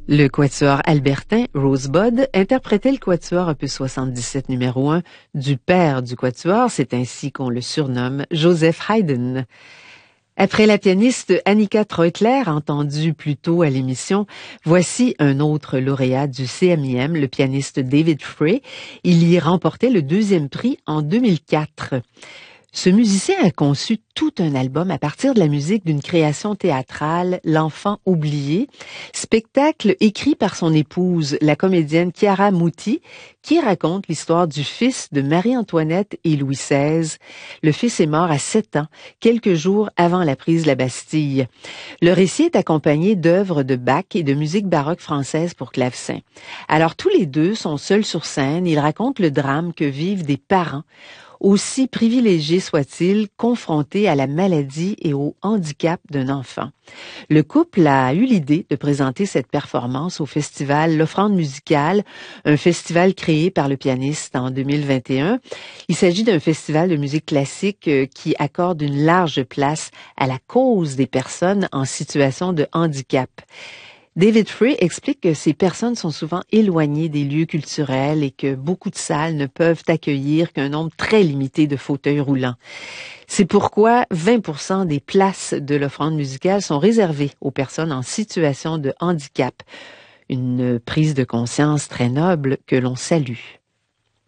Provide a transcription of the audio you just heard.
Le quatuor albertain Rosebud interprétait le quatuor opus 77 numéro 1 du père du quatuor, c'est ainsi qu'on le surnomme, Joseph Haydn. Après la pianiste Annika Treutler, entendue plus tôt à l'émission, voici un autre lauréat du CMIM, le pianiste David Frey. Il y remportait le 2e prix en 2004. Ce musicien a conçu tout un album à partir de la musique d'une création théâtrale, L'Enfant oublié, spectacle écrit par son épouse, la comédienne Chiara Muti, qui raconte l'histoire du fils de Marie-Antoinette et Louis XVI. Le fils est mort à 7 ans, quelques jours avant la prise de la Bastille. Le récit est accompagné d'œuvres de Bach et de musique baroque française pour clavecin. Alors tous les deux sont seuls sur scène, ils racontent le drame que vivent des parents, aussi privilégiés soient-ils, confrontés à la maladie et au handicap d'un enfant. Le couple a eu l'idée de présenter cette performance au festival L'Offrande musicale, un festival créé par le pianiste en 2021. Il s'agit d'un festival de musique classique qui accorde une large place à la cause des personnes en situation de handicap. David Frey explique que ces personnes sont souvent éloignées des lieux culturels et que beaucoup de salles ne peuvent accueillir qu'un nombre très limité de fauteuils roulants. C'est pourquoi 20% des places de l'offrande musicale sont réservées aux personnes en situation de handicap. Une prise de conscience très noble que l'on salue.